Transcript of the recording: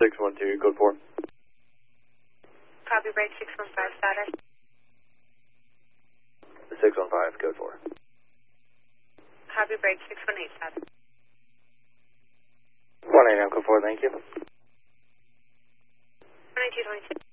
612, code 4. Copy, break 615 status. 615, code 4. Copy, break 618 status. 189, code 4, thank you. 2222.